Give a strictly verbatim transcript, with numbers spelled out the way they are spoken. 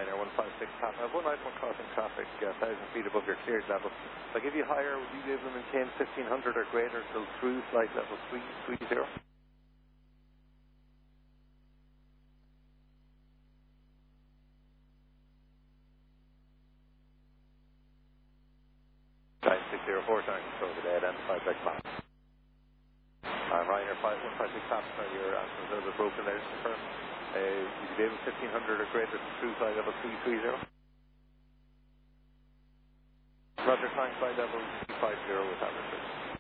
Ryanair one five six Papa. I have one iPhone crossing traffic uh, one thousand feet above your cleared level. If I give you higher, would you be able to maintain fifteen hundred or greater till through flight level three three zero? nine six zero four nine, so today identified by class. I'm Ryanair one five six Papa, so your answer is a little bit broken there, confirm. Uh, would you be able fifteen hundred or greater through flight level three three zero? Roger, time flight level three five zero with average.